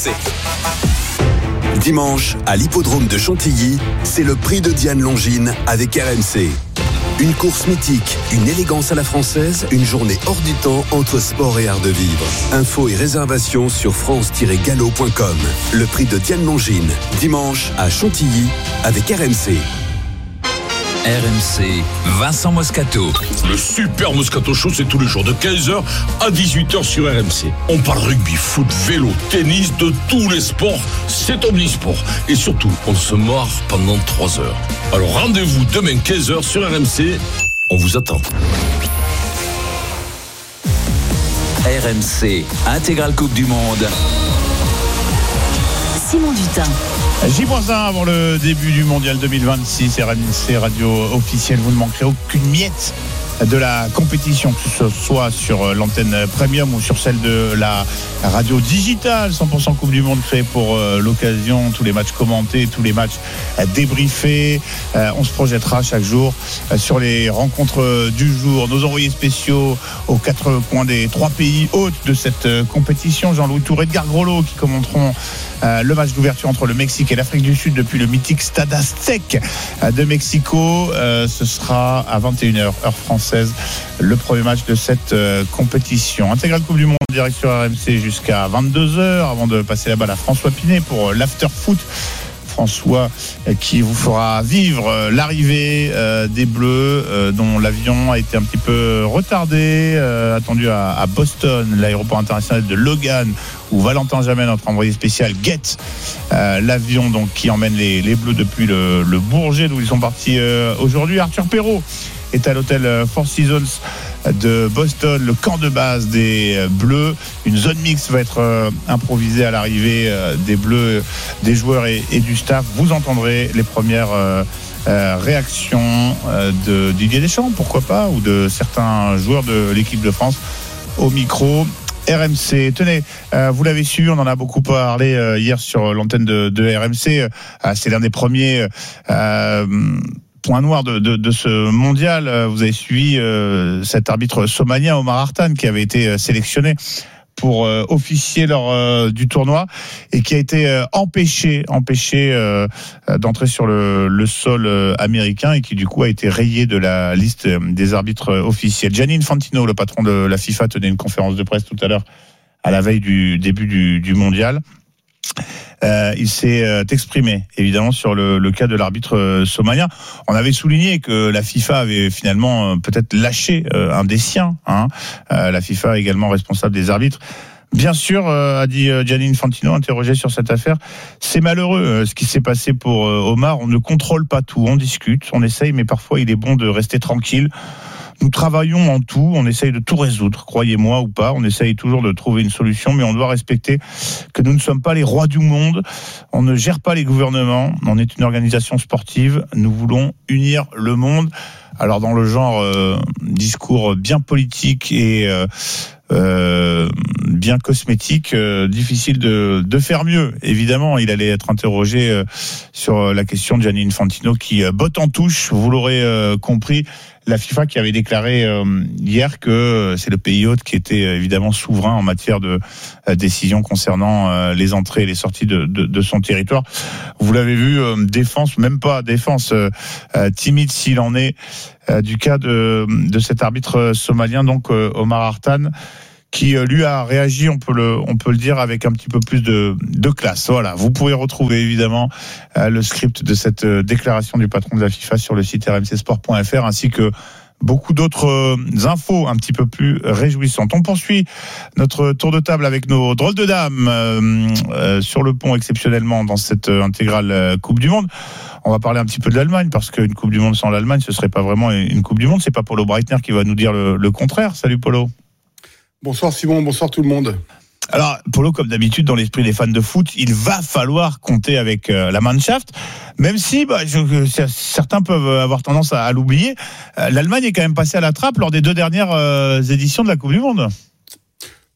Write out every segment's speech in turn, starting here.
Dimanche, à l'hippodrome de Chantilly, c'est le prix de Diane Longines avec RMC. Une course mythique, une élégance à la française, une journée hors du temps entre sport et art de vivre. Infos et réservations sur france-gallo.com. Le prix de Diane Longines, dimanche à Chantilly avec RMC. RMC, Vincent Moscato. Le super Moscato Show, c'est tous les jours de 15h à 18h sur RMC. On parle rugby, foot, vélo, tennis, de tous les sports. C'est omnisport. Et surtout, on se marre pendant 3 heures. Alors rendez-vous demain 15h sur RMC. On vous attend. RMC, intégrale Coupe du Monde. Simon Dutin. J-1 avant le début du Mondial 2026, RMC Radio officielle, vous ne manquerez aucune miette de la compétition, que ce soit sur l'antenne premium ou sur celle de la radio digitale 100% Coupe du Monde créée pour l'occasion, tous les matchs commentés, tous les matchs débriefés. On se projettera chaque jour sur les rencontres du jour. Nos envoyés spéciaux aux 4 coins des 3 pays hôtes de cette compétition, Jean-Louis Tour et Edgar Grolot, qui commenteront le match d'ouverture entre le Mexique et l'Afrique du Sud depuis le mythique Stade Aztec de Mexico. Ce sera à 21h heure française, le premier match de cette compétition. Intégrale Coupe du Monde direct sur RMC jusqu'à 22h avant de passer la balle à François Pinet pour l'after foot. François qui vous fera vivre l'arrivée des Bleus dont l'avion a été un petit peu retardé, attendu à Boston, l'aéroport international de Logan, où Valentin Jamin, notre envoyé spécial, guette l'avion donc, qui emmène les Bleus depuis le Bourget d'où ils sont partis aujourd'hui. Arthur Perrault est à l'hôtel Four Seasons de Boston, le camp de base des Bleus. Une zone mixte va être improvisée à l'arrivée des Bleus, des joueurs et du staff. Vous entendrez les premières réactions de Didier Deschamps, pourquoi pas, ou de certains joueurs de l'équipe de France au micro RMC. Tenez, vous l'avez su, on en a beaucoup parlé hier sur l'antenne de RMC. C'est l'un des premiers point noir de ce mondial. Vous avez suivi cet arbitre somalien Omar Artan qui avait été sélectionné pour officier lors du tournoi et qui a été empêché d'entrer sur le sol américain et qui du coup a été rayé de la liste des arbitres officiels. Gianni Infantino, le patron de la FIFA, tenait une conférence de presse tout à l'heure à la veille du début du mondial. Il s'est exprimé évidemment sur le cas de l'arbitre somalien. On avait souligné que la FIFA avait finalement peut-être lâché un des siens. La FIFA est également responsable des arbitres. Bien sûr, a dit Gianni Infantino, interrogé sur cette affaire, c'est malheureux ce qui s'est passé pour Omar. On ne contrôle pas tout, on discute, on essaye, mais parfois il est bon de rester tranquille. Nous travaillons en tout, on essaye de tout résoudre, croyez-moi ou pas, on essaye toujours de trouver une solution, mais on doit respecter que nous ne sommes pas les rois du monde, on ne gère pas les gouvernements, on est une organisation sportive, nous voulons unir le monde. Alors dans le genre discours bien politique et bien cosmétique, difficile de faire mieux. Évidemment, il allait être interrogé sur la question de Gianni Infantino qui botte en touche, vous l'aurez compris. La FIFA qui avait déclaré hier que c'est le pays hôte qui était évidemment souverain en matière de décision concernant les entrées et les sorties de son territoire. Vous l'avez vu, défense, même pas défense, timide s'il en est, du cas de cet arbitre somalien, donc Omar Artan, qui lui a réagi, on peut le dire, avec un petit peu plus de classe. Voilà, vous pouvez retrouver évidemment le script de cette déclaration du patron de la FIFA sur le site rmcsport.fr, ainsi que beaucoup d'autres infos un petit peu plus réjouissantes. On poursuit notre tour de table avec nos drôles de dames sur le pont exceptionnellement dans cette intégrale Coupe du Monde. On va parler un petit peu de l'Allemagne, parce qu'une Coupe du Monde sans l'Allemagne, ce serait pas vraiment une Coupe du Monde. C'est pas Polo Breitner qui va nous dire le contraire. Salut Polo. Bonsoir Simon, bonsoir tout le monde. Alors, Polo, comme d'habitude, dans l'esprit des fans de foot, il va falloir compter avec la Mannschaft, même si certains peuvent avoir tendance à l'oublier. L'Allemagne est quand même passée à la trappe lors des 2 dernières éditions de la Coupe du Monde.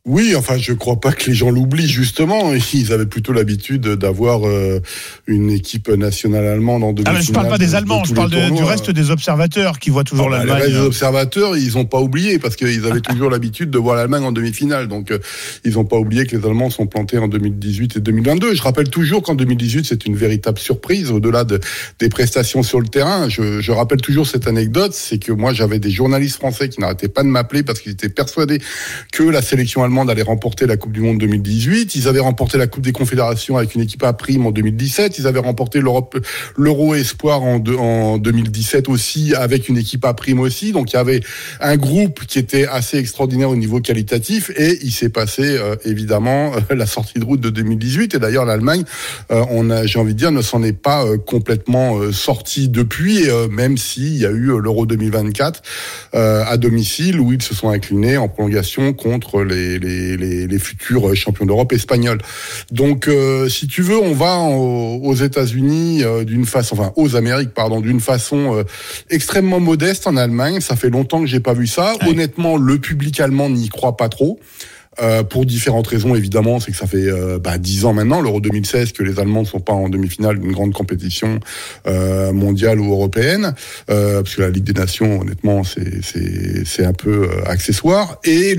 Oui, enfin, je crois pas que les gens l'oublient, justement. Ils avaient plutôt l'habitude d'avoir une équipe nationale allemande en demi-finale. Je parle pas des Allemands, je parle du reste des observateurs qui voient toujours l'Allemagne. Les observateurs, ils ont pas oublié, parce qu'ils avaient toujours l'habitude de voir l'Allemagne en demi-finale. Donc, ils ont pas oublié que les Allemands sont plantés en 2018 et 2022. Je rappelle toujours qu'en 2018, c'est une véritable surprise, au-delà des prestations sur le terrain. Je rappelle toujours cette anecdote, c'est que moi, j'avais des journalistes français qui n'arrêtaient pas de m'appeler parce qu'ils étaient persuadés que la sélection allemande allait remporter la Coupe du Monde 2018. Ils avaient remporté la Coupe des Confédérations avec une équipe à prime en 2017. Ils avaient remporté l'Euro Espoir en 2017 aussi avec une équipe à prime aussi. Donc il y avait un groupe qui était assez extraordinaire au niveau qualitatif et il s'est passé évidemment la sortie de route de 2018. Et d'ailleurs l'Allemagne, j'ai envie de dire, ne s'en est pas complètement sortie depuis, même s'il y a eu l'Euro 2024 à domicile où ils se sont inclinés en prolongation contre les futurs champions d'Europe espagnols. Donc, si tu veux, on va aux États-Unis aux Amériques, d'une façon extrêmement modeste en Allemagne. Ça fait longtemps que j'ai pas vu ça. Ouais. Honnêtement, le public allemand n'y croit pas trop. Pour différentes raisons, évidemment, c'est que ça fait 10 ans maintenant, l'Euro 2016, que les Allemands ne sont pas en demi-finale d'une grande compétition mondiale ou européenne, parce que la Ligue des Nations, honnêtement, c'est un peu accessoire. Et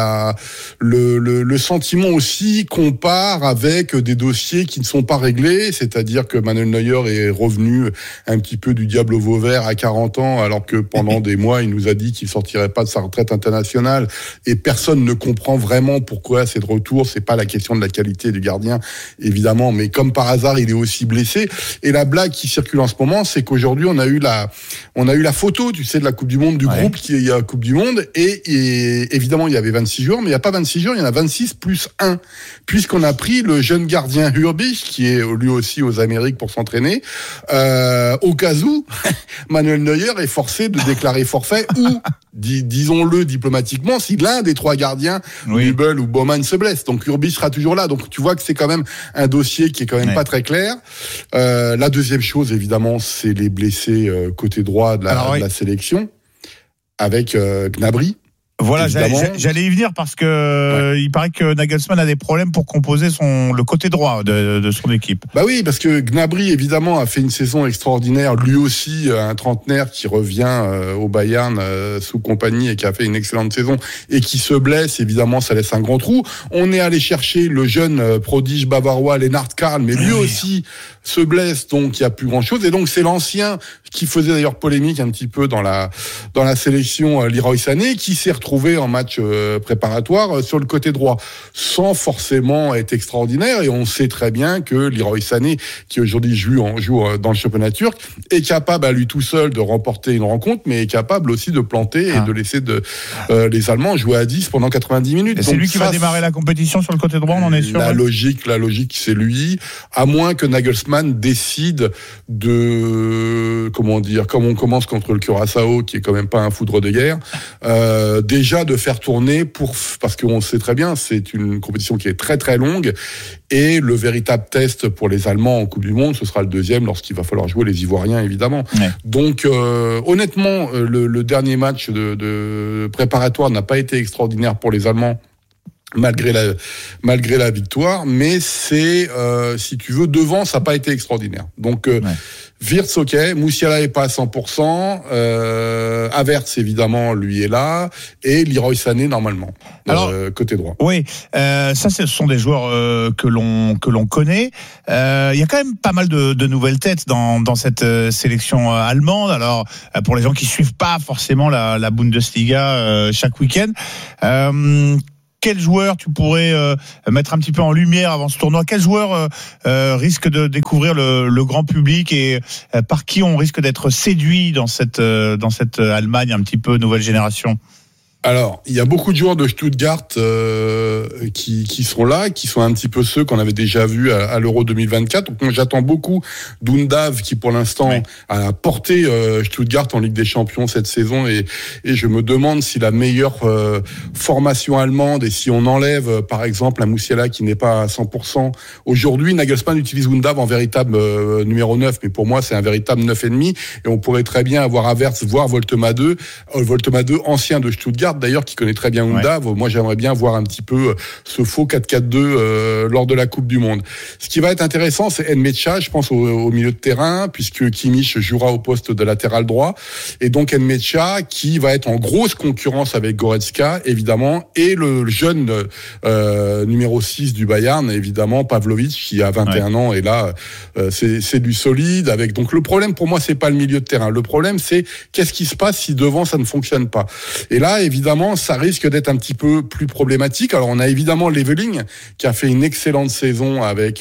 le sentiment aussi qu'on part avec des dossiers qui ne sont pas réglés, c'est-à-dire que Manuel Neuer est revenu un petit peu du diable au Vauvert à 40 ans, alors que pendant des mois, il nous a dit qu'il sortirait pas de sa retraite internationale, et personne ne comprend vraiment pourquoi c'est de retour. C'est pas la question de la qualité du gardien, évidemment, mais comme par hasard, il est aussi blessé. Et la blague qui circule en ce moment, c'est qu'aujourd'hui, on a eu la photo, tu sais, de la Coupe du Monde, du groupe qui est à la Coupe du Monde, et évidemment, il y avait 26 joueurs, mais il n'y a pas 26 joueurs, il y en a 26 plus 1, puisqu'on a pris le jeune gardien Hürbich, qui est lui aussi aux Amériques pour s'entraîner, au cas où Manuel Neuer est forcé de déclarer forfait, ou disons-le diplomatiquement, si l'un des trois gardiens, Nübel ou Baumann, se blesse. Donc Hürbich sera toujours là. Donc tu vois que c'est quand même un dossier qui est quand même pas très clair. La deuxième chose, évidemment, c'est les blessés côté droit de la sélection, avec Gnabry. Voilà, j'allais y venir parce que il paraît que Nagelsmann a des problèmes pour composer le côté droit de son équipe. Bah oui, parce que Gnabry, évidemment, a fait une saison extraordinaire. Lui aussi, un trentenaire qui revient au Bayern sous compagnie et qui a fait une excellente saison et qui se blesse. Évidemment, ça laisse un grand trou. On est allé chercher le jeune prodige bavarois Lennart Karl, mais lui aussi se blesse, donc il n'y a plus grand-chose. Et donc c'est l'ancien qui faisait d'ailleurs polémique un petit peu dans la sélection, Leroy Sané, qui s'est retrouvé en match préparatoire sur le côté droit, sans forcément être extraordinaire. Et on sait très bien que Leroy Sané, qui aujourd'hui joue dans le championnat turc, est capable à lui tout seul de remporter une rencontre, mais est capable aussi de planter et de laisser les Allemands jouer à 10 pendant 90 minutes. Et c'est lui qui va démarrer la compétition sur le côté droit, on en est sûr. La logique, c'est lui, à moins que Nagelsmann décide de, comme on commence contre le Curaçao, qui est quand même pas un foudre de guerre, déjà de faire tourner parce qu'on sait très bien, c'est une compétition qui est très très longue, et le véritable test pour les Allemands en Coupe du Monde, ce sera le deuxième, lorsqu'il va falloir jouer les Ivoiriens, évidemment. Ouais. Donc, honnêtement, le dernier match de préparatoire n'a pas été extraordinaire pour les Allemands, malgré la victoire, mais c'est, si tu veux, devant, ça n'a pas été extraordinaire. Donc, Wirtz, ok, Musiala est pas à 100%, Havertz, évidemment, lui est là, et Leroy Sané, normalement, côté droit. Oui, ça, ce sont des joueurs que l'on connaît. Il y a quand même pas mal de nouvelles têtes dans cette sélection allemande. Alors, pour les gens qui suivent pas forcément la Bundesliga chaque week-end, quel joueur tu pourrais mettre un petit peu en lumière avant ce tournoi? Quel joueur risque de découvrir le grand public et par qui on risque d'être séduit dans cette Allemagne un petit peu nouvelle génération? Alors, il y a beaucoup de joueurs de Stuttgart qui sont là, qui sont un petit peu ceux qu'on avait déjà vus à l'Euro 2024. Donc moi, j'attends beaucoup d'Undav, qui pour l'instant a porté Stuttgart en Ligue des Champions cette saison, et je me demande si la meilleure formation allemande, et si on enlève par exemple un Musiala qui n'est pas à 100%, aujourd'hui Nagelsmann utilise Undav en véritable numéro 9, mais pour moi c'est un véritable 9,5, et on pourrait très bien avoir Havertz, voire Voltema 2, ancien de Stuttgart, Stuttgart d'ailleurs, qui connaît très bien Undav. Ouais. Moi, j'aimerais bien voir un petit peu ce faux 4-4-2 lors de la Coupe du Monde. Ce qui va être intéressant, c'est Nmecha, je pense, au milieu de terrain, puisque Kimmich jouera au poste de latéral droit. Et donc Nmecha, qui va être en grosse concurrence avec Goretzka, évidemment, et le jeune numéro 6 du Bayern, évidemment, Pavlovic, qui a 21 ans, et là, c'est du solide. Avec donc le problème pour moi, c'est pas le milieu de terrain. Le problème, c'est qu'est-ce qui se passe si devant ça ne fonctionne pas. Et là, évidemment, ça risque d'être un petit peu plus problématique. Alors, on a évidemment Leveling, qui a fait une excellente saison avec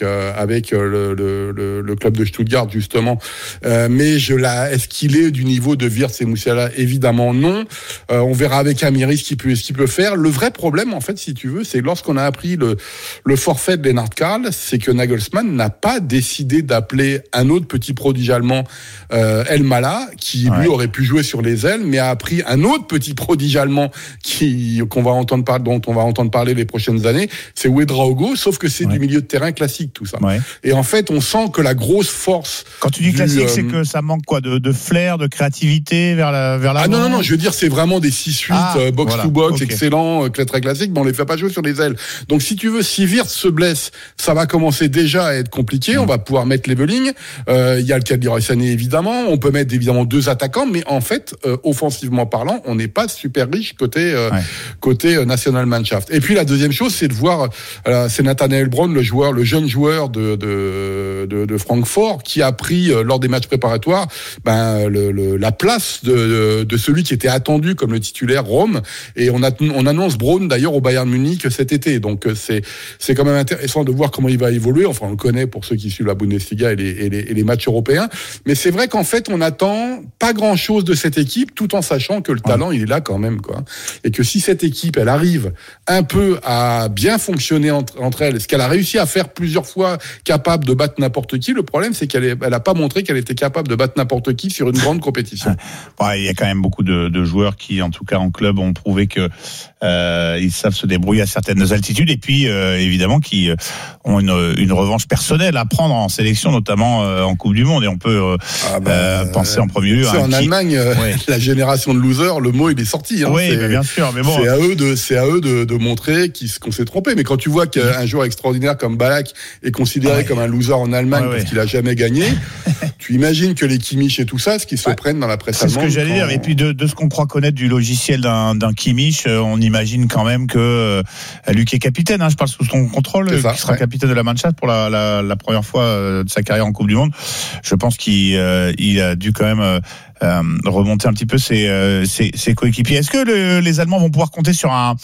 le club de Stuttgart, justement. Mais est-ce qu'il est du niveau de Wirtz et Musiala? Évidemment non. On verra avec Amiri ce qu'il peut faire. Le vrai problème, en fait, si tu veux, c'est lorsqu'on a appris le forfait de Lennart Karl, c'est que Nagelsmann n'a pas décidé d'appeler un autre petit prodige allemand, El Mala, qui lui aurait pu jouer sur les ailes, mais a appris un autre petit prodige allemand dont on va entendre parler les prochaines années, c'est Ouedraogo, sauf que c'est du milieu de terrain classique, tout ça. Ouais. Et en fait, on sent que la grosse force. Quand tu dis classique, c'est que ça manque quoi, de flair, de créativité vers la. Ah non, je veux dire, c'est vraiment des 6-8 box-to-box, excellents, très classiques, mais on les fait pas jouer sur les ailes. Donc, si tu veux, si Wirtz se blesse, ça va commencer déjà à être compliqué. On va pouvoir mettre Leveling. Il y a le cas de Leroy Sané, évidemment. On peut mettre évidemment 2 attaquants, mais en fait, offensivement parlant, on n'est pas super riche côté National Mannschaft. Et puis la deuxième chose, c'est de voir, c'est Nathaniel Brown, le jeune joueur de Francfort, qui a pris lors des matchs préparatoires la place de celui qui était attendu comme le titulaire Rome. Et on annonce Brown d'ailleurs au Bayern Munich cet été. Donc c'est quand même intéressant de voir comment il va évoluer. Enfin, on le connaît pour ceux qui suivent la Bundesliga et les matchs européens. Mais c'est vrai qu'en fait, on n'attend pas grand-chose de cette équipe, tout en sachant que le talent, il est là quand même, quoi. Et que si cette équipe, elle arrive un peu à bien fonctionner entre elles, ce qu'elle a réussi à faire plusieurs fois, capable de battre n'importe qui, le problème, c'est qu'elle a pas montré qu'elle était capable de battre n'importe qui sur une grande compétition. Il y a quand même beaucoup de joueurs qui, en tout cas en club, ont prouvé que ils savent se débrouiller à certaines altitudes, et puis évidemment qui ont une revanche personnelle à prendre en sélection, notamment en Coupe du Monde. Et on peut penser en premier lieu. En Allemagne, la génération de losers, le mot il est sorti. Oui, bien sûr, mais bon. C'est à eux de montrer qu'on s'est trompé. Mais quand tu vois qu'un joueur extraordinaire comme Ballack est considéré comme un loser en Allemagne parce qu'il a jamais gagné, tu imagines que les Kimmich et tout ça, ce qu'ils se prennent dans la presse allemande. C'est ce que j'allais dire. Et puis de ce qu'on croit connaître du logiciel d'un Kimmich, on imagine quand même que lui qui est capitaine, je parle sous son contrôle, qui sera capitaine de la Mannschaft pour la première fois de sa carrière en Coupe du Monde. Je pense qu'il a dû quand même remonter un petit peu ses coéquipiers. Est-ce que les Allemands vont pouvoir compter sur un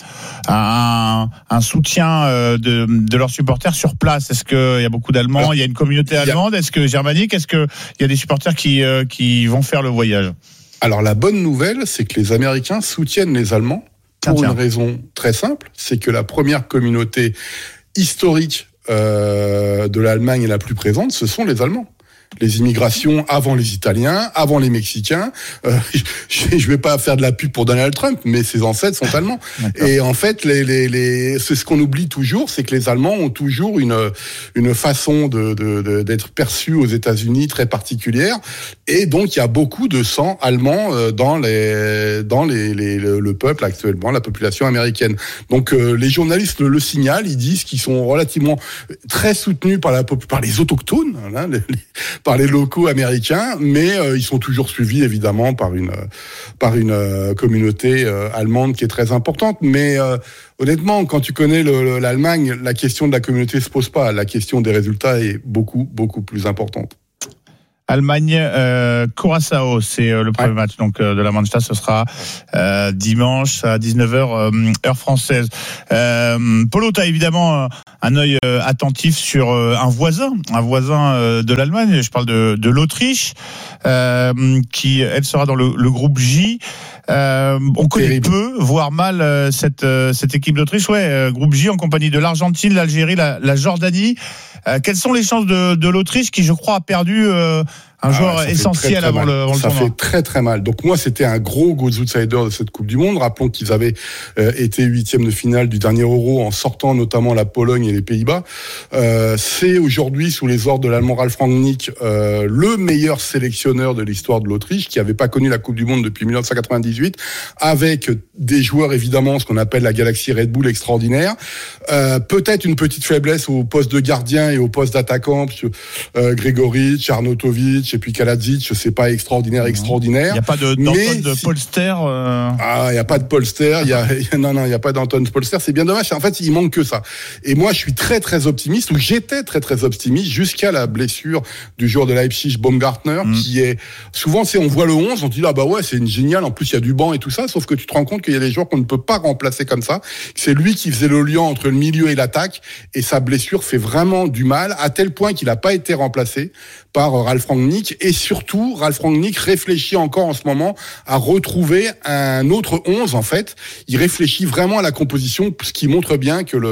soutien de leurs supporters sur place? Est-ce qu'il y a beaucoup d'Allemands? Il y a une communauté allemande? Est-ce que germanique? Est-ce qu'il y a des supporters qui vont faire le voyage? Alors la bonne nouvelle, c'est que les Américains soutiennent les Allemands pour une raison très simple, c'est que la première communauté historique de l'Allemagne la plus présente, ce sont les Allemands. Les immigrations avant les Italiens, avant les Mexicains. Je vais pas faire de la pub pour Donald Trump, mais ses ancêtres sont allemands. Et en fait, c'est ce qu'on oublie toujours, c'est que les Allemands ont toujours une façon d'être perçus aux États-Unis très particulière. Et donc, il y a beaucoup de sang allemand dans le peuple actuellement, la population américaine. Donc, les journalistes le signalent, ils disent qu'ils sont relativement très soutenus par les autochtones, par les locaux américains, mais ils sont toujours suivis évidemment par une communauté allemande qui est très importante. Mais honnêtement, quand tu connais l'Allemagne, la question de la communauté se pose pas. La question des résultats est beaucoup plus importante. Allemagne, Curaçao, c'est le premier match donc de la Mannschaft. Ce sera dimanche à 19h heure française. Polo, t'as évidemment un œil attentif sur un voisin de l'Allemagne. Je parle de l'Autriche, qui elle sera dans le groupe J. On connaît peu, voire mal cette équipe d'Autriche. Groupe J en compagnie de l'Argentine, l'Algérie, la Jordanie. Quelles sont les chances de l'Autriche qui, je crois, a perdu Un joueur essentiel très, avant le ça tournoi. fait très très mal. Donc moi, c'était un gros outsider de cette Coupe du Monde. Rappelons qu'ils avaient été 8e de finale du dernier Euro en sortant notamment la Pologne et les Pays-Bas. C'est aujourd'hui, sous les ordres de l'Allemand Ralf Rangnick, le meilleur sélectionneur de l'histoire de l'Autriche, qui n'avait pas connu la Coupe du Monde depuis 1998, avec des joueurs évidemment, ce qu'on appelle la galaxie Red Bull extraordinaire. Peut-être une petite faiblesse au poste de gardien et au poste d'attaquant, parce que Gregoric, Arnautovic et puis Kaladzic, c'est pas extraordinaire. Il n'y a pas d'Anton de Polster. Ah, il n'y a pas de Polster. Il y a pas d'Anton Polster. C'est bien dommage. En fait, il manque que ça. Et moi, je suis très très optimiste, ou j'étais très très optimiste jusqu'à la blessure du joueur de Leipzig, Baumgartner, qui est souvent, on voit le 11, on dit ah bah ouais, c'est une géniale. En plus, il y a du banc et tout ça. Sauf que tu te rends compte qu'il y a des joueurs qu'on ne peut pas remplacer comme ça. C'est lui qui faisait le lien entre le milieu et l'attaque. Et sa blessure fait vraiment du mal, à tel point qu'il n'a pas été remplacé par Ralf Rangnick. Et surtout, Ralf Rangnick réfléchit encore en ce moment à retrouver un autre 11, en fait. Il réfléchit vraiment à la composition, ce qui montre bien que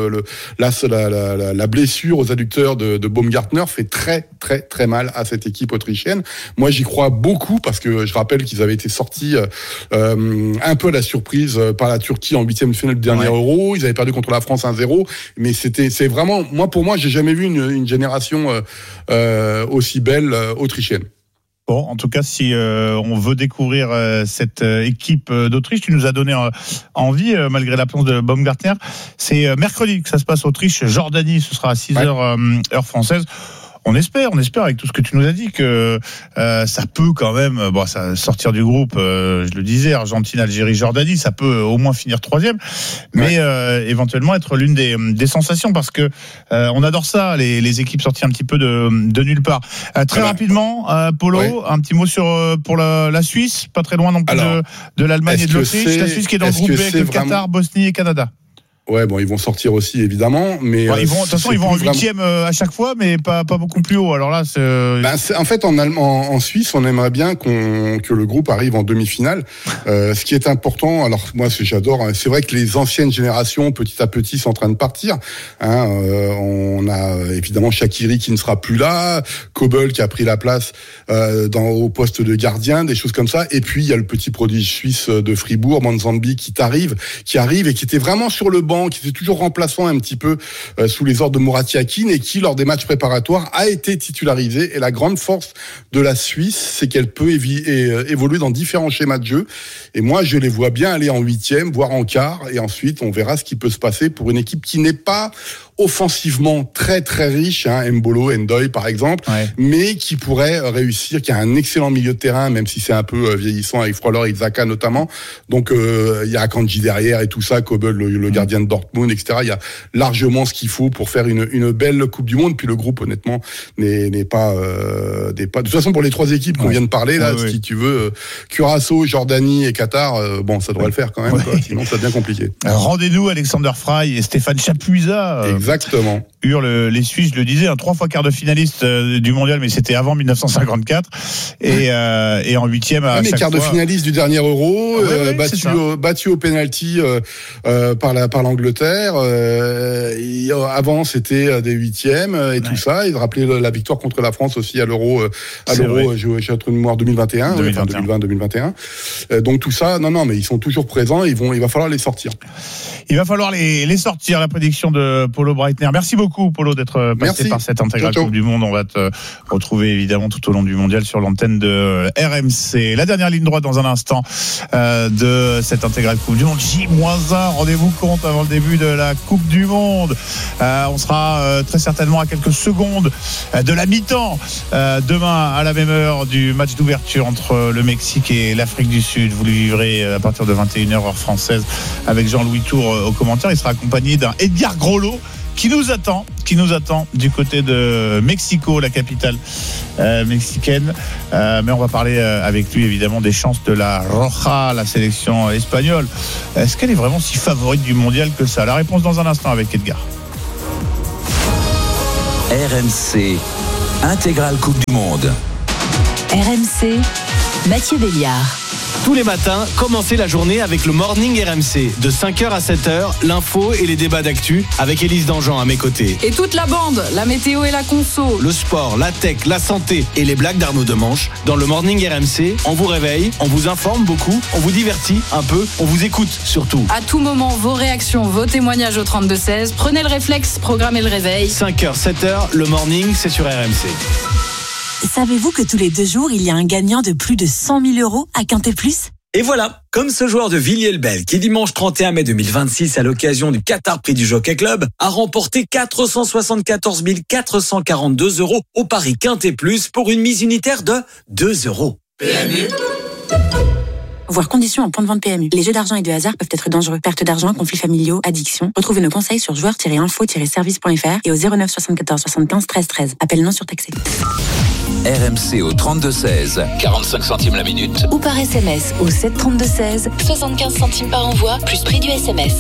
la blessure aux adducteurs de Baumgartner fait très, très, très mal à cette équipe autrichienne. Moi, j'y crois beaucoup, parce que je rappelle qu'ils avaient été sortis un peu à la surprise par la Turquie en 8e de finale du dernier Euro. Ils avaient perdu contre la France 1-0. Mais c'est vraiment, pour moi, j'ai jamais vu une génération aussi belle autrichienne. Bon, en tout cas, si on veut découvrir cette équipe d'Autriche, tu nous as donné envie, malgré l'absence de Baumgartner. C'est mercredi que ça se passe, Autriche-Jordanie, ce sera à 6h heure française. On espère avec tout ce que tu nous as dit que ça peut quand même ça sortir du groupe, je le disais, Argentine, Algérie, Jordanie, ça peut au moins finir 3e, mais éventuellement être l'une des sensations, parce que on adore ça, les équipes sorties un petit peu de nulle part. Très rapidement, Polo, un petit mot pour la Suisse, pas très loin non plus de l'Allemagne et de l'Autriche. La Suisse qui est dans le groupe B avec le Qatar, Bosnie et Canada. Ouais, bon, ils vont sortir aussi, évidemment, mais de toute façon, ils vont en 8e à chaque fois, mais pas beaucoup plus haut. Alors là, en fait, en Suisse, on aimerait bien que le groupe arrive en demi-finale. Ce qui est important, alors moi, j'adore. C'est vrai que les anciennes générations, petit à petit, sont en train de partir. On a évidemment Shaqiri qui ne sera plus là, Kobel qui a pris la place au poste de gardien, des choses comme ça. Et puis il y a le petit prodige suisse de Fribourg, Manzambi, qui arrive et qui était vraiment sur le banc, qui était toujours remplaçant un petit peu sous les ordres de Murat Yakin, et qui, lors des matchs préparatoires, a été titularisé. Et la grande force de la Suisse, c'est qu'elle peut évoluer dans différents schémas de jeu. Et moi, je les vois bien aller en 8e, voire en quart, et ensuite, on verra ce qui peut se passer pour une équipe qui n'est pas offensivement très très riche, Mbolo, Ndoye par exemple, mais qui pourrait réussir, qui a un excellent milieu de terrain, même si c'est un peu vieillissant avec Frollo et Xhaka notamment. Donc il y a Akanji derrière et tout ça, Kobel, le gardien de Dortmund, etc. Il y a largement ce qu'il faut pour faire une belle Coupe du Monde. Puis le groupe, honnêtement, n'est pas de toute façon, pour les 3 équipes qu'on vient de parler là, si tu veux, Curaçao, Jordanie et Qatar, ça devrait le faire quand même, quoi. Sinon ça devient compliqué. Rendez-nous Alexander Frey et Stéphane Chapuisat. Exactement. Hurle les Suisses, je le disais, 3 fois quart de finaliste du mondial, mais c'était avant 1954. Et en 8e à chaque fois. Quart de finaliste du dernier Euro, battu au penalty par l'Angleterre. Avant, c'était des 8e et tout ça. Il rappelait la victoire contre la France aussi à l'Euro. J'ai notre mémoire 2021. Donc tout ça, mais ils sont toujours présents. Il va falloir les sortir. Il va falloir les sortir, la prédiction de Polo Breitner. Merci beaucoup, Polo, d'être passé par cette intégrale Coupe du Monde. On va te retrouver évidemment tout au long du mondial sur l'antenne de RMC. La dernière ligne droite dans un instant de cette intégrale Coupe du Monde. J-1, rendez-vous compte avant le début de la Coupe du Monde. On sera très certainement à quelques secondes de la mi-temps demain à la même heure du match d'ouverture entre le Mexique et l'Afrique du Sud. Vous le vivrez à partir de 21h heure française avec Jean-Louis Tour au commentaire. Il sera accompagné d'un Edgar Groslo qui nous attend du côté de Mexico, la capitale mexicaine. Mais on va parler avec lui évidemment des chances de la Roja, la sélection espagnole. Est-ce qu'elle est vraiment si favorite du mondial que ça? La réponse dans un instant avec Edgar. RMC, intégrale Coupe du Monde. RMC, Mathieu Béliard. Tous les matins, commencez la journée avec le Morning RMC. De 5h à 7h, l'info et les débats d'actu avec Élise Dangean à mes côtés. Et toute la bande, la météo et la conso. Le sport, la tech, la santé et les blagues d'Arnaud Demanche. Dans le Morning RMC, on vous réveille, on vous informe beaucoup, on vous divertit un peu, on vous écoute surtout. À tout moment, vos réactions, vos témoignages au 32-16. Prenez le réflexe, programmez le réveil. 5h, 7h, le Morning, c'est sur RMC. Savez-vous que tous les 2 jours, il y a un gagnant de plus de 100 000 € à Quintet Plus ? Et voilà, comme ce joueur de Villiers-le-Bel qui dimanche 31 mai 2026 à l'occasion du Qatar Prix du Jockey Club a remporté 474 442 € au pari Quintet Plus pour une mise unitaire de 2 €. PMU. Voir conditions en point de vente PMU. Les jeux d'argent et de hasard peuvent être dangereux. Perte d'argent, conflits familiaux, addiction. Retrouvez nos conseils sur joueurs-info-service.fr et au 09 74 75 13 13. Appel non surtaxé. RMC au 32-16, 45 centimes la minute. Ou par SMS au 7 32 16, 75 centimes par envoi, plus prix du SMS.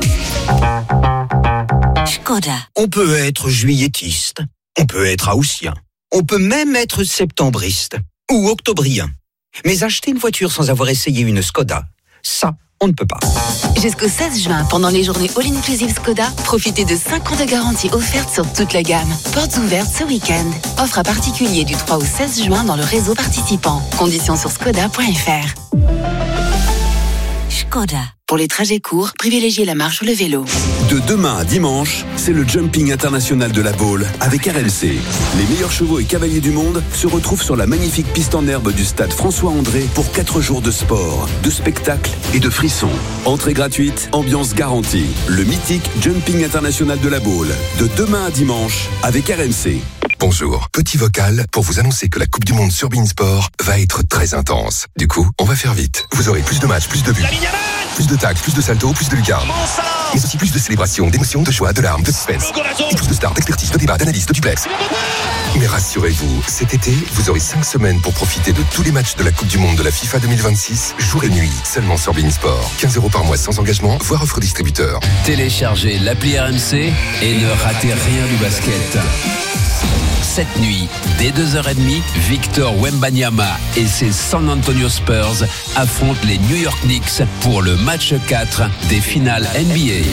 Škoda. On peut être juilletiste, on peut être haussien, on peut même être septembriste ou octobrien. Mais acheter une voiture sans avoir essayé une Škoda, ça, on ne peut pas. Jusqu'au 16 juin, pendant les journées All Inclusive Škoda, profitez de 5 ans de garantie offerte sur toute la gamme. Portes ouvertes ce week-end. Offre à particulier du 3 au 16 juin dans le réseau participant. Conditions sur skoda.fr. Škoda. Pour les trajets courts, privilégiez la marche ou le vélo. De demain à dimanche, c'est le Jumping International de la Baule avec RMC. Les meilleurs chevaux et cavaliers du monde se retrouvent sur la magnifique piste en herbe du stade François-André pour 4 jours de sport, de spectacles et de frissons. Entrée gratuite, ambiance garantie. Le mythique Jumping International de la Baule. De demain à dimanche avec RMC. Bonjour, petit vocal pour vous annoncer que la Coupe du Monde sur Bein Sport va être très intense. Du coup, on va faire vite. Vous aurez plus de matchs, plus de buts, plus de tacles, plus de saltos, plus de lucarnes. Mais aussi plus de célébrations, d'émotions, de joie, de larmes, de suspense. Et plus de stars, d'expertise, de débats, d'analyse, de duplex. Mais rassurez-vous, cet été, vous aurez 5 semaines pour profiter de tous les matchs de la Coupe du Monde de la FIFA 2026, jour et nuit, seulement sur Bein Sport. 15 € par mois sans engagement, voire offre distributeur. Téléchargez l'appli RMC et ne ratez rien du basket. Cette nuit, dès 2h30, Victor Wembanyama et ses San Antonio Spurs affrontent les New York Knicks pour le match 4 des finales NBA.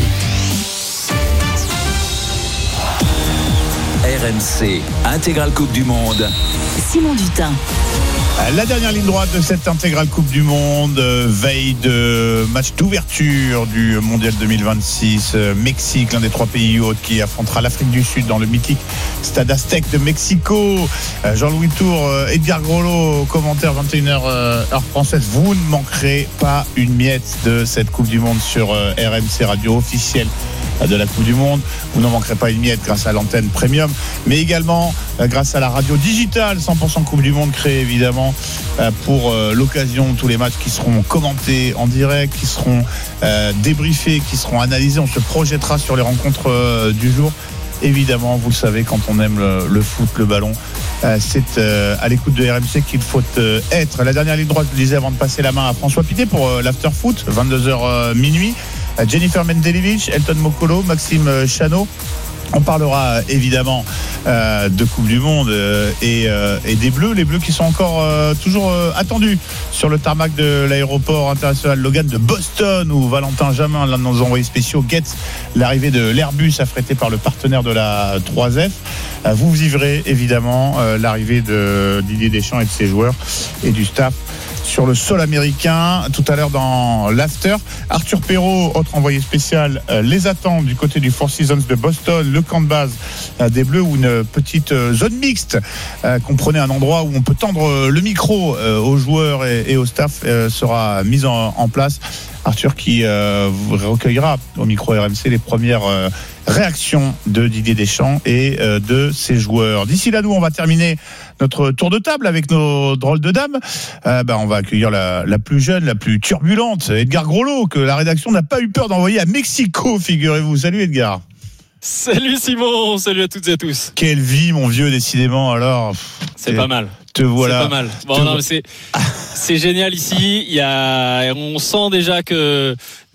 RMC, intégrale Coupe du Monde. Simon Dutin. La dernière ligne droite de cette intégrale Coupe du Monde, veille de match d'ouverture du Mondial 2026. Mexique, l'un des 3 pays hôtes qui affrontera l'Afrique du Sud dans le mythique Stade Aztec de Mexico. Jean-Louis Tour, Edgar Grolot, commentaire 21h heure française. Vous ne manquerez pas une miette de cette Coupe du Monde sur RMC Radio officielle de la Coupe du Monde. Vous n'en manquerez pas une miette grâce à l'antenne premium, mais également grâce à la radio digitale 100% Coupe du Monde, créée évidemment pour l'occasion. Tous les matchs qui seront commentés en direct, qui seront débriefés, qui seront analysés. On se projettera sur les rencontres du jour. Évidemment, vous le savez, quand on aime le foot, le ballon, c'est à l'écoute de RMC qu'il faut être. La dernière ligne droite, je le disais avant de passer la main à François Pité pour l'after-foot, 22h minuit. Jennifer Mendelevic, Elton Mokolo, Maxime Chanot. On parlera évidemment de Coupe du Monde et des Bleus. Les Bleus qui sont encore toujours attendus sur le tarmac de l'aéroport international Logan de Boston, où Valentin Jamin, l'un de nos envoyés spéciaux, guette l'arrivée de l'Airbus affrété par le partenaire de la 3F. Vous vivrez évidemment l'arrivée de Didier Deschamps et de ses joueurs et du staff sur le sol américain tout à l'heure dans l'after. Arthur Perrault, autre envoyé spécial, les attend du côté du Four Seasons de Boston, le camp de base des Bleus, où une petite zone mixte comprenait un endroit où on peut tendre le micro aux joueurs et au staff sera mise en place. Arthur qui recueillera au micro RMC les premières réactions de Didier Deschamps et de ses joueurs. D'ici là, nous, on va terminer notre tour de table avec nos drôles de dames. On va accueillir la plus jeune, la plus turbulente, Edgar Grolot, que la rédaction n'a pas eu peur d'envoyer à Mexico, figurez-vous. Salut Edgar. Salut Simon, salut à toutes et à tous. Quelle vie, mon vieux, décidément. Alors, c'est pas mal. Te voilà. C'est pas mal. Bon, non, c'est génial ici. On sent déjà que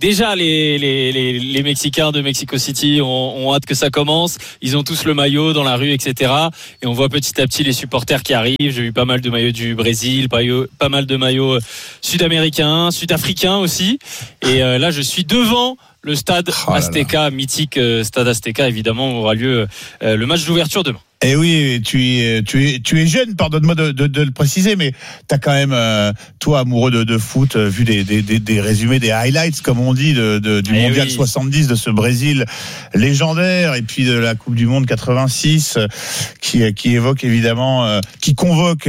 les Mexicains de Mexico City ont hâte que ça commence. Ils ont tous le maillot dans la rue, etc. Et on voit petit à petit les supporters qui arrivent. J'ai vu pas mal de maillots du Brésil, pas mal de maillots sud-américains, sud-africains aussi. Et là, je suis devant le stade Azteca, mythique stade Azteca, évidemment, où aura lieu le match d'ouverture demain. Eh oui, tu es jeune, pardonne-moi de le préciser, mais t'as quand même, toi, amoureux de foot, vu des résumés, des highlights, comme on dit, du Mondial 70, de ce Brésil légendaire, et puis de la Coupe du Monde 86, qui évoque évidemment, qui convoque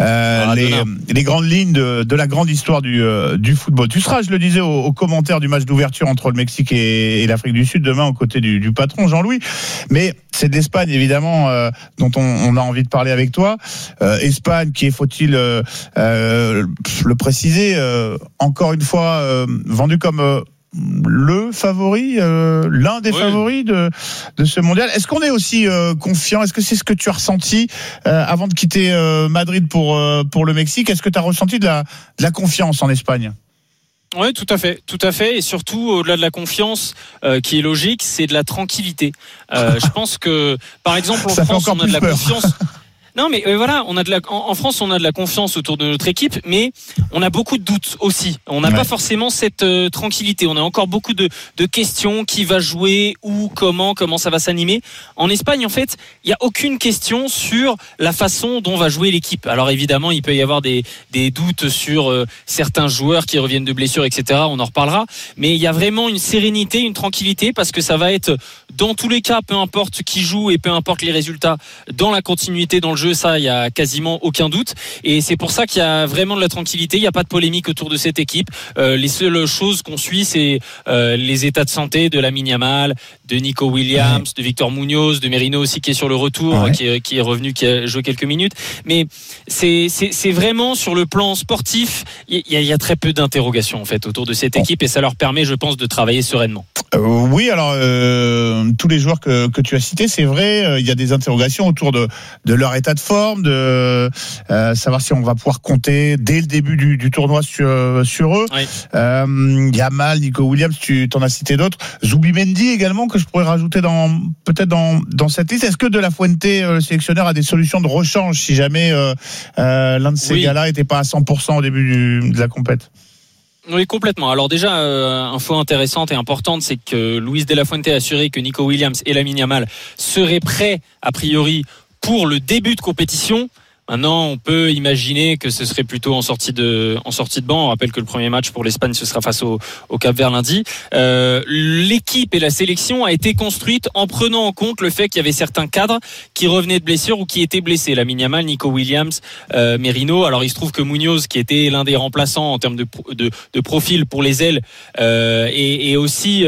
les grandes lignes de la grande histoire du football. Tu seras, je le disais, au commentaire du match d'ouverture entre le Mexique et l'Afrique du Sud demain, aux côtés du patron Jean-Louis. Mais c'est de l'Espagne, évidemment, dont on a envie de parler avec toi. Espagne, qui est, faut-il le préciser, encore une fois vendu comme le favori, l'un des favoris de ce mondial. Est-ce qu'on est aussi confiant? Est-ce que c'est ce que tu as ressenti avant de quitter Madrid pour le Mexique? Est-ce que tu as ressenti de la confiance en Espagne? Oui, tout à fait, et surtout au-delà de la confiance qui est logique, c'est de la tranquillité. Je pense que, par exemple, en France, on a de la confiance. Non, mais voilà, en France, on a de la confiance autour de notre équipe, mais on a beaucoup de doutes aussi. On n'a pas forcément cette tranquillité. On a encore beaucoup de questions. Qui va jouer, où, comment ça va s'animer. En Espagne, en fait, il n'y a aucune question sur la façon dont va jouer l'équipe. Alors évidemment, il peut y avoir des doutes sur certains joueurs qui reviennent de blessures, etc. On en reparlera. Mais il y a vraiment une sérénité, une tranquillité, parce que ça va être, dans tous les cas, peu importe qui joue et peu importe les résultats, dans la continuité, dans le jeu, ça, il y a quasiment aucun doute. Et c'est pour ça qu'il y a vraiment de la tranquillité. Il n'y a pas de polémique autour de cette équipe. Les seules choses qu'on suit, c'est les états de santé de Lamine Yamal, de Nico Williams, de Victor Munoz, de Merino aussi qui est sur le retour, qui est revenu, qui a joué quelques minutes. Mais c'est vraiment sur le plan sportif, il y a très peu d'interrogations en fait autour de cette équipe, et ça leur permet, je pense, de travailler sereinement. Oui, alors tous les joueurs que tu as cités, c'est vrai, il y a des interrogations autour de leur état de forme, de savoir si on va pouvoir compter dès le début du tournoi sur eux. Yamal, Nico Williams, tu t'en as cité d'autres. Zubimendi également, que je pourrais rajouter peut-être dans cette liste. Est-ce que De La Fuente, le sélectionneur, a des solutions de rechange si jamais l'un de ces gars-là n'était pas à 100% au début de la compète? Oui, complètement. Alors déjà, info intéressante et importante, c'est que Luis De La Fuente a assuré que Nico Williams et Lamine Yamal seraient prêts, a priori, pour le début de compétition. Maintenant, on peut imaginer que ce serait plutôt en sortie de banc. On rappelle que le premier match pour l'Espagne, ce sera face au Cap-Vert lundi. L'équipe et la sélection a été construite en prenant en compte le fait qu'il y avait certains cadres qui revenaient de blessures ou qui étaient blessés. Lamine Yamal, Nico Williams, Merino. Alors, il se trouve que Munoz, qui était l'un des remplaçants en termes de profil pour les ailes, est aussi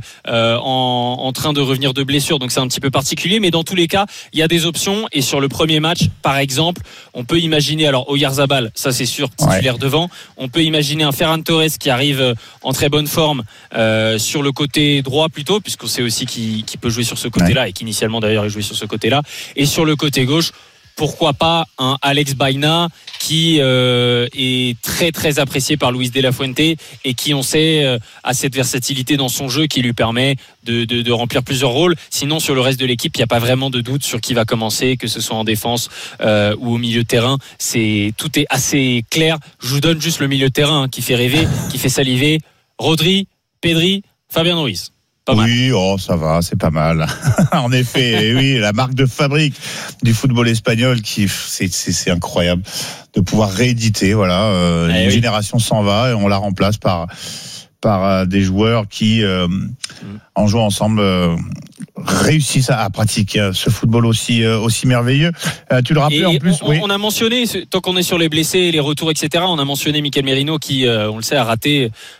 en train de revenir de blessure. Donc, c'est un petit peu particulier. Mais dans tous les cas, il y a des options. Et sur le premier match, par exemple, on peut imaginer, alors Oyarzabal, ça c'est sûr, titulaire devant. On peut imaginer un Ferran Torres qui arrive en très bonne forme sur le côté droit plutôt, puisqu'on sait aussi qu'il peut jouer sur ce côté-là et qu'initialement d'ailleurs il jouait sur ce côté-là. Et sur le côté gauche, pourquoi pas un Alex Baena qui est très très apprécié par Luis De La Fuente et qui, on sait, a cette versatilité dans son jeu qui lui permet de remplir plusieurs rôles. Sinon, sur le reste de l'équipe, il n'y a pas vraiment de doute sur qui va commencer, que ce soit en défense ou au milieu de terrain. Tout est assez clair. Je vous donne juste le milieu de terrain qui fait rêver, qui fait saliver. Rodri, Pedri, Fabien Ruiz. Oui, ça va, c'est pas mal. En effet, oui, la marque de fabrique du football espagnol, c'est incroyable de pouvoir rééditer. Voilà, une génération s'en va et on la remplace par des joueurs qui, en jouant ensemble, réussissent à pratiquer ce football aussi merveilleux. Tu le rappelais en plus. On a mentionné, tant qu'on est sur les blessés, les retours, etc. On a mentionné Mikel Merino qui, on le sait, a raté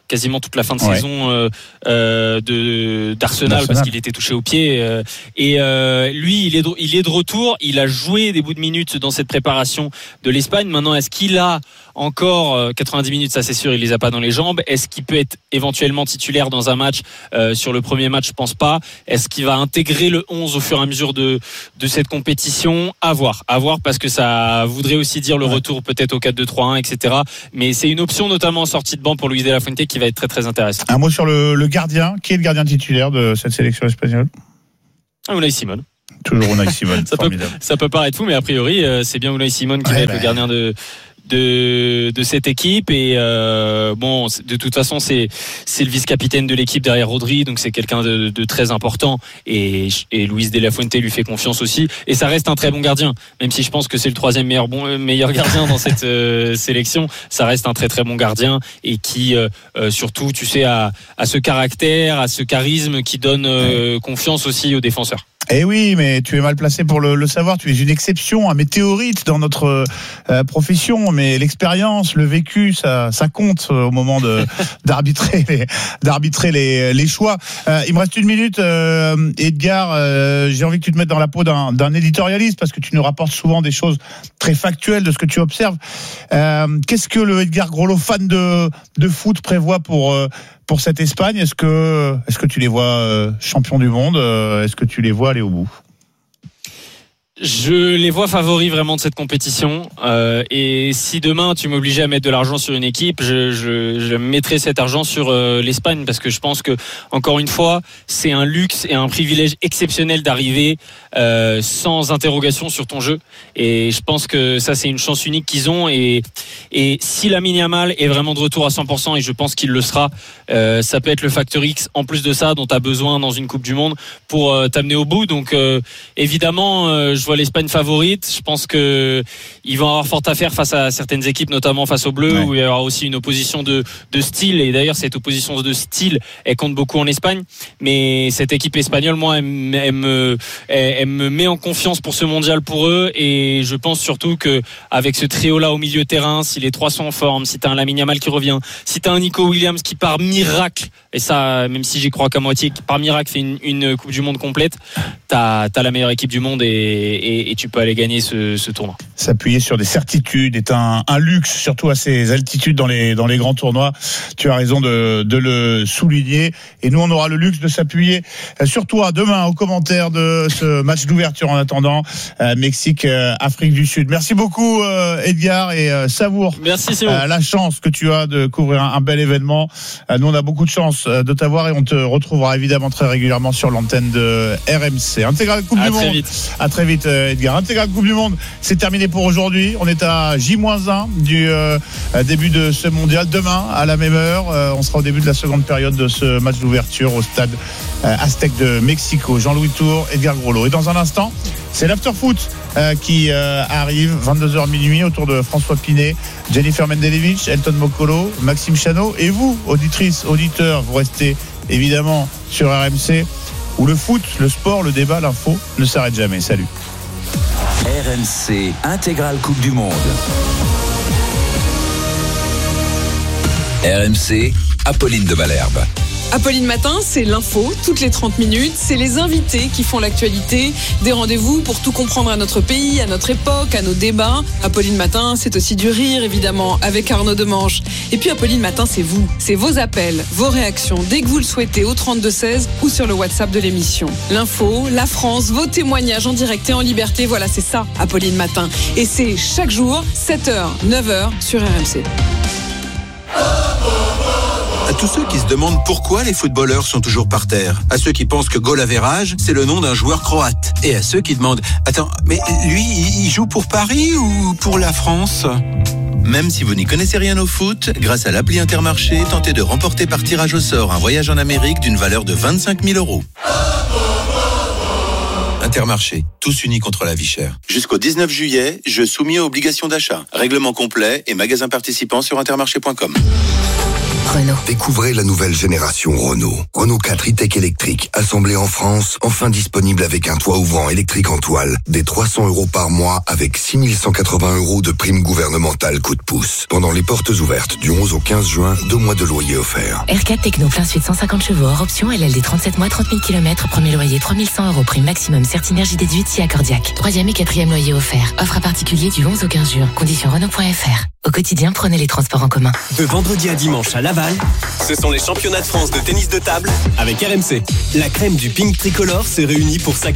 quasiment toute la fin de saison d'Arsenal parce qu'il était touché au pied. Lui, il est de retour. Il a joué des bouts de minutes dans cette préparation de l'Espagne. Maintenant, est-ce qu'il a encore 90 minutes? Ça, c'est sûr, il les a pas dans les jambes. Est-ce qu'il peut être éventuellement titulaire dans un match? Sur le premier match, je pense pas. Est-ce qu'il va intégrer le 11 au fur et à mesure de cette compétition? À voir, parce que ça voudrait aussi dire le retour peut-être au 4-2-3-1, etc. Mais c'est une option, notamment en sortie de banc pour Luis de la Fuente, qui va être très très intéressante. Un mot sur le gardien. Qui est le gardien titulaire de cette sélection espagnole? Unai Simon. Toujours Unai Simon. ça peut paraître fou, mais a priori, c'est bien Unai Simon qui va être le gardien de cette équipe. Et de toute façon, c'est le vice-capitaine de l'équipe derrière Rodri, donc c'est quelqu'un de très important. Et Luis de la Fuente lui fait confiance aussi. Et ça reste un très bon gardien, même si je pense que c'est le troisième meilleur gardien dans cette sélection. Ça reste un très très bon gardien et qui surtout, tu sais, a ce caractère, a ce charisme qui donne confiance aussi aux défenseurs. Eh oui, mais tu es mal placé pour le savoir. Tu es une exception, un météorite dans notre profession. Mais l'expérience, le vécu, ça compte au moment d'arbitrer les choix. Il me reste 1 minute, Edgar. J'ai envie que tu te mettes dans la peau d'un éditorialiste parce que tu nous rapportes souvent des choses très factuelles de ce que tu observes. Qu'est-ce que le Edgar Grolot, fan de foot, prévoit pour cette Espagne? Est-ce que tu les vois champions du monde? Est-ce que tu les vois aller au bout? Je les vois favoris vraiment de cette compétition. Et si demain tu m'obligeais à mettre de l'argent sur une équipe, je mettrais cet argent sur l'Espagne, parce que je pense que, encore une fois, c'est un luxe et un privilège exceptionnel d'arriver sans interrogation sur ton jeu. Et je pense que ça, c'est une chance unique qu'ils ont. Et si Lamine Yamal est vraiment de retour à 100%, et je pense qu'il le sera, ça peut être le facteur X en plus de ça dont tu as besoin dans une Coupe du Monde pour t'amener au bout. Donc évidemment, je vois l'Espagne favorite. Je pense que ils vont avoir fort à faire face à certaines équipes, notamment face aux Bleus, où il y aura aussi une opposition de style. Et d'ailleurs, cette opposition de style, elle compte beaucoup en Espagne. Mais cette équipe espagnole, moi, elle me met en confiance pour ce mondial pour eux. Et je pense surtout que avec ce trio-là au milieu de terrain, si les trois sont en forme, si t'as un Lamine Yamal qui revient, si t'as un Nico Williams qui par miracle, et ça, même si j'y crois qu'à moitié, par miracle fait une Coupe du Monde complète, t'as la meilleure équipe du monde et tu peux aller gagner ce tournoi. S'appuyer sur des certitudes est un luxe, surtout à ces altitudes dans les grands tournois. Tu as raison de le souligner. Et nous, on aura le luxe de s'appuyer sur toi demain aux commentaires de ce match d'ouverture en attendant Mexique, Afrique du Sud. Merci beaucoup Edgar, et savoure la chance que tu as de couvrir un bel événement. Nous, on a beaucoup de chance de t'avoir et on te retrouvera évidemment très régulièrement sur l'antenne de RMC. Intégrale Coupe du Monde. À très vite Edgar. Intégrale Coupe du Monde, c'est terminé pour aujourd'hui. On est à J-1 du début de ce mondial. Demain, à la même heure, on sera au début de la seconde période de ce match d'ouverture au stade Aztec de Mexico. Jean-Louis Tour, Edgar Grolot. Et dans un instant, c'est l'after-foot qui arrive, 22h minuit, autour de François Pinet, Jennifer Mendelevich, Elton Mokolo, Maxime Chanot. Et vous, auditrices, auditeurs, vous restez évidemment sur RMC, où le foot, le sport, le débat, l'info ne s'arrête jamais. Salut. RMC Intégrale Coupe du Monde. RMC, Apolline de Malherbe. Apolline Matin, c'est l'info, toutes les 30 minutes. C'est les invités qui font l'actualité. Des rendez-vous pour tout comprendre à notre pays, à notre époque, à nos débats. Apolline Matin, c'est aussi du rire, évidemment, avec Arnaud Demanche. Et puis Apolline Matin, c'est vous. C'est vos appels, vos réactions, dès que vous le souhaitez, au 32-16 ou sur le WhatsApp de l'émission. L'info, la France, vos témoignages en direct et en liberté. Voilà, c'est ça, Apolline Matin. Et c'est chaque jour, 7h, 9h sur RMC. À tous ceux qui se demandent pourquoi les footballeurs sont toujours par terre, à ceux qui pensent que goal average, c'est le nom d'un joueur croate, et à ceux qui demandent « Attends, mais lui, il joue pour Paris ou pour la France ?» Même si vous n'y connaissez rien au foot, grâce à l'appli Intermarché, tentez de remporter par tirage au sort un voyage en Amérique d'une valeur de 25 000 €. Intermarché, tous unis contre la vie chère. Jusqu'au 19 juillet, jeu soumis aux obligations d'achat. Règlement complet et magasins participants sur intermarché.com. Renault. Découvrez la nouvelle génération Renault. Renault 4 e-Tech électrique, assemblé en France, enfin disponible avec un toit ouvrant électrique en toile, des 300 € par mois avec 6 180 € de prime gouvernementale coup de pouce. Pendant les portes ouvertes du 11 au 15 juin, 2 mois de loyer offert. R4 Techno plein suite 150 chevaux hors option, LLD 37 mois, 30 000 km, premier loyer 3100 €, prime maximum, Certinergie déduite si accordiaque. 3e et 4e loyer offert. Offre à particulier du 11 au 15 juin. Conditions Renault.fr. Au quotidien, prenez les transports en commun. De vendredi à dimanche à Laval, ce sont les championnats de France de tennis de table avec RMC. La crème du ping tricolore se réunit pour s'accueillir